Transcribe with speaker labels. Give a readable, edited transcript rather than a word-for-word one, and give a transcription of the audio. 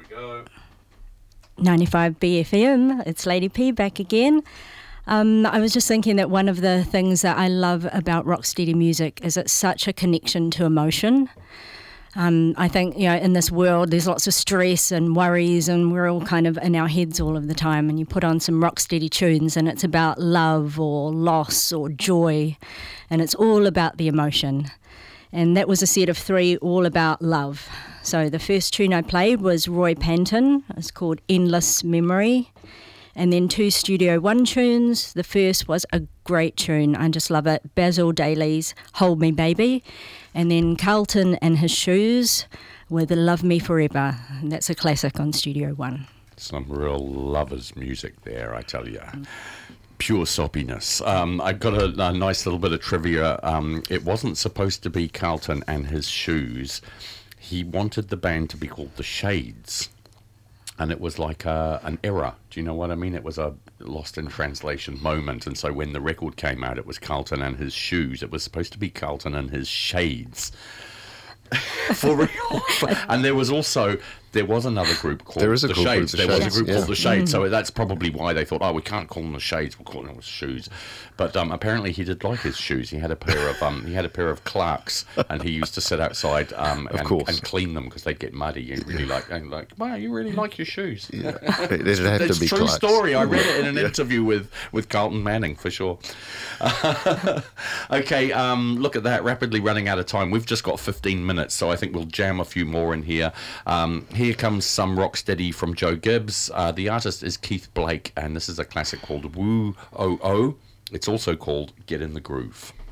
Speaker 1: go.
Speaker 2: 95 BFM, it's Lady P back again. I was just thinking that one of the things that I love about rocksteady music is it's such a connection to emotion. I think, in this world there's lots of stress and worries and we're all kind of in our heads all of the time, and you put on some rocksteady tunes and it's about love or loss or joy, and it's all about the emotion. And that was a set of 3 all about love. So the first tune I played was Roy Panton. It's called Endless Memory. And then 2 Studio One tunes. The first was a great tune. I just love it. Basil Daly's Hold Me Baby. And then Carlton and His Shoes with Love Me Forever. And that's a classic on Studio One.
Speaker 1: Some real lovers music there, I tell you. Pure soppiness. I've got a nice little bit of trivia. It wasn't supposed to be Carlton and His Shoes. He wanted the band to be called The Shades. And it was like an error. Do you know what I mean? It was a lost in translation moment. And so when the record came out, it was Carlton and His Shoes. It was supposed to be Carlton and His Shades. For real. And there was another group called The Shades. There was a group called The Shades, so that's probably why they thought, we can't call them The Shades, we'll call them His Shoes. But apparently he did like his shoes. He had a pair of Clarks, and he used to sit outside and clean them because they'd get muddy. And really wow, you really like your shoes.
Speaker 3: Yeah. It's a
Speaker 1: true story. I read it in an interview with Carlton Manning for sure. Okay, look at that, rapidly running out of time. We've just got 15 minutes, so I think we'll jam a few more in here. Here comes some rocksteady from Joe Gibbs. The artist is Keith Blake, and this is a classic called Woo Oh Oh. It's also called Get in the Groove.